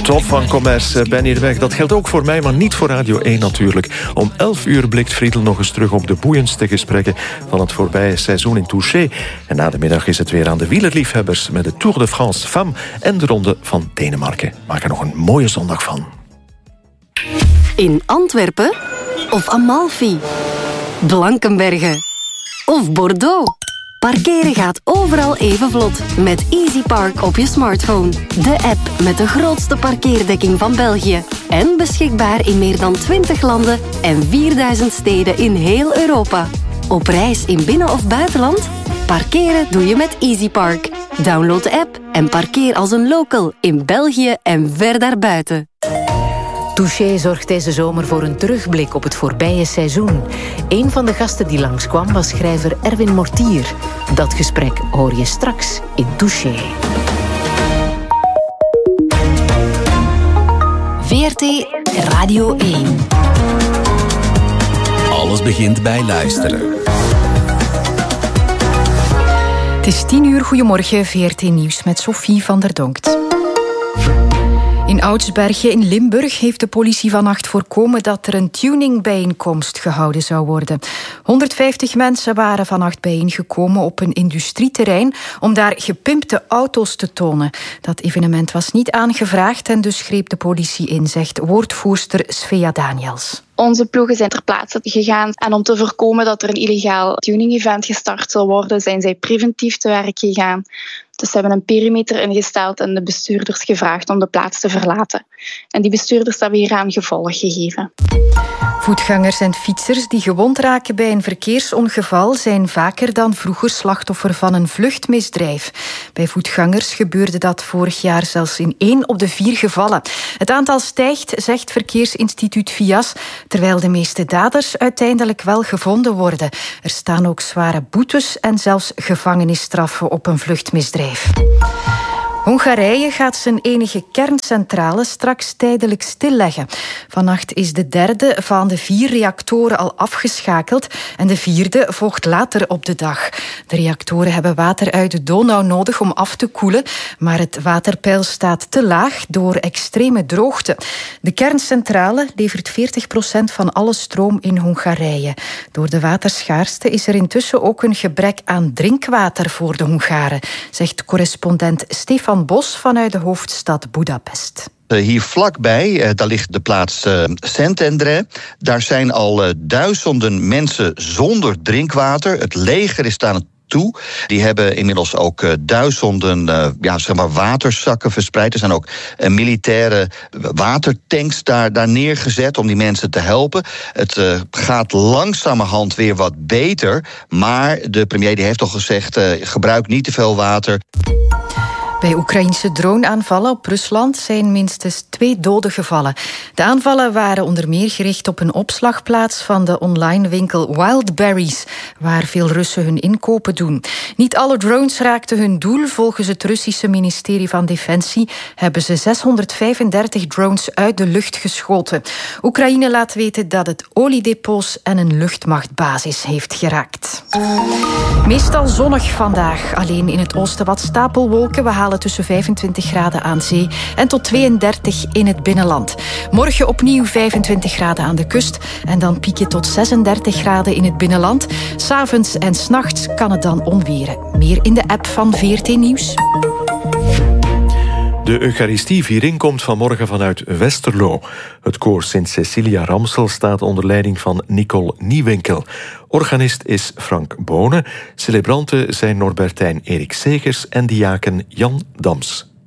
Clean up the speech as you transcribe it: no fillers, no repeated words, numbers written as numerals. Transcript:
Top van Commerce, ben hier weg. Dat geldt ook voor mij, maar niet voor Radio 1 natuurlijk. Om 11 uur blikt Friedel nog eens terug op de boeiendste gesprekken van het voorbije seizoen in Touché. En na de middag is het weer aan de wielerliefhebbers met de Tour de France Femmes en de Ronde van Denemarken. Maak er nog een mooie zondag van. In Antwerpen of Amalfi, Blankenberge of Bordeaux. Parkeren gaat overal even vlot met EasyPark op je smartphone. De app met de grootste parkeerdekking van België. En beschikbaar in meer dan 20 landen en 4000 steden in heel Europa. Op reis in binnen- of buitenland? Parkeren doe je met EasyPark. Download de app en parkeer als een local in België en ver daarbuiten. Touché zorgt deze zomer voor een terugblik op het voorbije seizoen. Een van de gasten die langskwam was schrijver Erwin Mortier. Dat gesprek hoor je straks in Touché. VRT Radio 1. Alles begint bij luisteren. Het is 10 uur, goedemorgen, VRT Nieuws met Sophie van der Donkt. In Oudsbergen in Limburg heeft de politie vannacht voorkomen dat er een tuningbijeenkomst gehouden zou worden. 150 mensen waren vannacht bijeengekomen op een industrieterrein om daar gepimpte auto's te tonen. Dat evenement was niet aangevraagd en dus greep de politie in, zegt woordvoerster Svea Daniels. Onze ploegen zijn ter plaatse gegaan en om te voorkomen dat er een illegaal tuning-event gestart zal worden, zijn zij preventief te werk gegaan. Dus ze hebben een perimeter ingesteld en de bestuurders gevraagd om de plaats te verlaten. En die bestuurders hebben hieraan gevolg gegeven. Voetgangers en fietsers die gewond raken bij een verkeersongeval zijn vaker dan vroeger slachtoffer van een vluchtmisdrijf. Bij voetgangers gebeurde dat vorig jaar zelfs in 1 op de 4 gevallen. Het aantal stijgt, zegt Verkeersinstituut VIAS, terwijl de meeste daders uiteindelijk wel gevonden worden. Er staan ook zware boetes en zelfs gevangenisstraffen op een vluchtmisdrijf. Hongarije gaat zijn enige kerncentrale straks tijdelijk stilleggen. Vannacht is de 3e van de 4 reactoren al afgeschakeld en de 4e volgt later op de dag. De reactoren hebben water uit de Donau nodig om af te koelen, maar het waterpeil staat te laag door extreme droogte. De kerncentrale levert 40% van alle stroom in Hongarije. Door de waterschaarste is er intussen ook een gebrek aan drinkwater voor de Hongaren, zegt correspondent Stefan Bos vanuit de hoofdstad Budapest. Hier vlakbij, daar ligt de plaats Szentendre. Daar zijn al duizenden mensen zonder drinkwater. Het leger is daar toe. Die hebben inmiddels ook duizenden waterzakken verspreid. Er zijn ook militaire watertanks daar neergezet om die mensen te helpen. Het gaat langzamerhand weer wat beter. Maar de premier die heeft al gezegd, gebruik niet te veel water. Bij Oekraïnse droneaanvallen op Rusland zijn minstens 2 doden gevallen. De aanvallen waren onder meer gericht op een opslagplaats van de online winkel Wildberries, waar veel Russen hun inkopen doen. Niet alle drones raakten hun doel. Volgens het Russische ministerie van Defensie hebben ze 635 drones uit de lucht geschoten. Oekraïne laat weten dat het oliedepots en een luchtmachtbasis heeft geraakt. Meestal zonnig vandaag. Alleen in het oosten wat stapelwolken. We halen tussen 25 graden aan zee en tot 32 in het binnenland. Morgen opnieuw 25 graden aan de kust en dan piek je tot 36 graden in het binnenland. 's Avonds en 's nachts kan het dan onweren. Meer in de app van VRT Nieuws. De Eucharistieviering komt vanmorgen vanuit Westerlo. Het koor Sint Cecilia Ramsel staat onder leiding van Nicole Niewinkel. Organist is Frank Bonen. Celebranten zijn Norbertijn Erik Segers en diaken Jan Dams.